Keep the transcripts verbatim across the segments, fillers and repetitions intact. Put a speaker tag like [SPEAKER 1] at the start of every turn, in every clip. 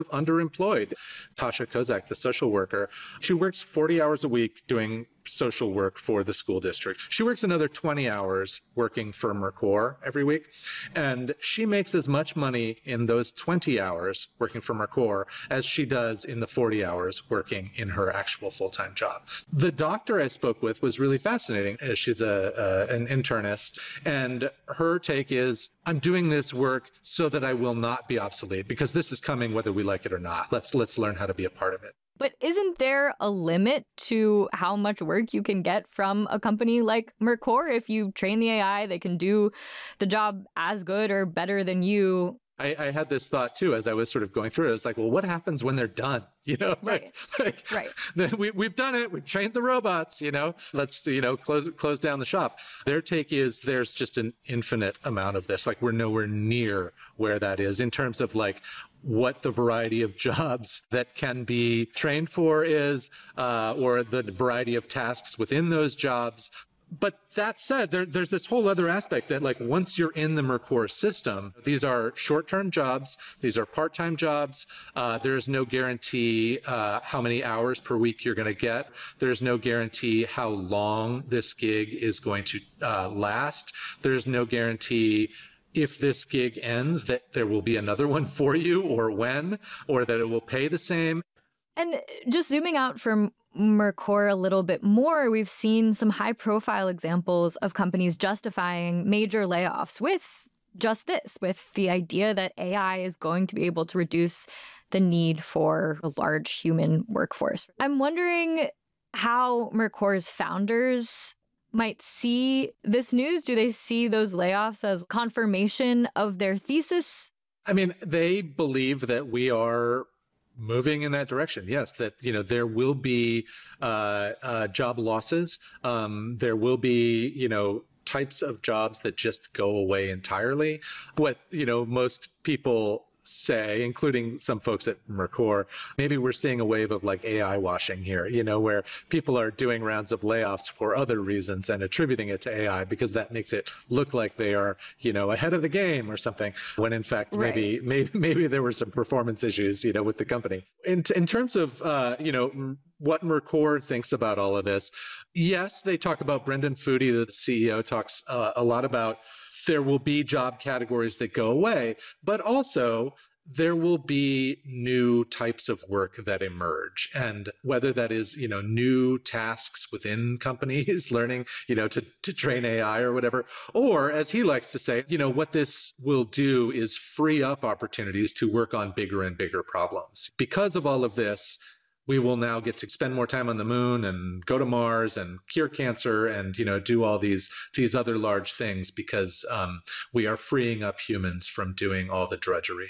[SPEAKER 1] underemployed. Tasha Kozak, the social worker, she works forty hours a week doing social work for the school district. She works another twenty hours working for Mercor every week. And she makes as much money in those twenty hours working for Mercor as she does in the forty hours working in her actual full-time job. The doctor I spoke with was really fascinating. She's a, a an internist, and her take is, I'm doing this work so that I will not be obsolete, because this is coming whether we like it or not. Let's let's learn how to be a part of it.
[SPEAKER 2] But isn't there a limit to how much work you can get from a company like Mercor? If you train the A I, they can do the job as good or better than you.
[SPEAKER 1] I, I had this thought too as I was sort of going through it. I was like, well, what happens when they're done? You know, like,
[SPEAKER 2] right.
[SPEAKER 1] like
[SPEAKER 2] right.
[SPEAKER 1] we, we've done it. We've trained the robots, you know, let's, you know, close, close down the shop. Their take is there's just an infinite amount of this. Like, we're nowhere near where that is in terms of like what the variety of jobs that can be trained for is, uh, or the variety of tasks within those jobs. But that said, there, there's this whole other aspect that, like, once you're in the Mercor system, these are short-term jobs, these are part-time jobs. Uh, there's no guarantee uh, how many hours per week you're going to get. There's no guarantee how long this gig is going to uh, last. There's no guarantee if this gig ends that there will be another one for you, or when, or that it will pay the same.
[SPEAKER 2] And just zooming out from Mercor a little bit more, we've seen some high-profile examples of companies justifying major layoffs with just this, with the idea that A I is going to be able to reduce the need for a large human workforce. I'm wondering how Mercor's founders might see this news. Do they see those layoffs as confirmation of their thesis?
[SPEAKER 1] I mean, they believe that we are moving in that direction. Yes, that, you know, there will be uh, uh, job losses. Um, there will be, you know, types of jobs that just go away entirely. What, you know, most people say, including some folks at Mercor, maybe we're seeing a wave of like A I washing here, you know, where people are doing rounds of layoffs for other reasons and attributing it to A I because that makes it look like they are, you know, ahead of the game or something, when in fact,
[SPEAKER 2] right.
[SPEAKER 1] maybe, maybe, maybe there were some performance issues, you know, with the company. In, in terms of, uh, you know, what Mercor thinks about all of this, yes, they talk about, Brendan Foody, the C E O, talks uh, a lot about there will be job categories that go away, but also there will be new types of work that emerge. And whether that is, you know, new tasks within companies, learning, you know, to, to train A I or whatever, or as he likes to say, you know, what this will do is free up opportunities to work on bigger and bigger problems. Because of all of this, we will now get to spend more time on the moon and go to Mars and cure cancer and, you know, do all these these other large things because um, we are freeing up humans from doing all the drudgery.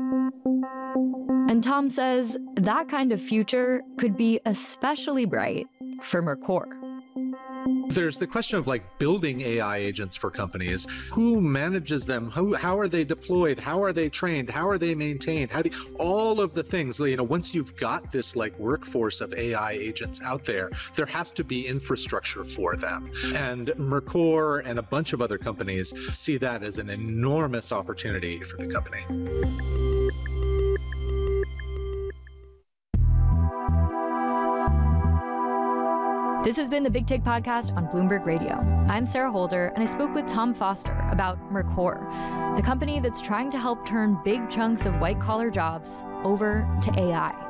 [SPEAKER 2] And Tom says that kind of future could be especially bright for Mercor.
[SPEAKER 1] There's the question of like building A I agents for companies. Who manages them? Who, how are they deployed? How are they trained? How are they maintained? How do you, all of the things, you know, once you've got this like workforce of A I agents out there, there has to be infrastructure for them. And Mercor and a bunch of other companies see that as an enormous opportunity for the company.
[SPEAKER 2] This has been the Big Take Podcast on Bloomberg Radio. I'm Sarah Holder, and I spoke with Tom Foster about Mercor, the company that's trying to help turn big chunks of white-collar jobs over to A I.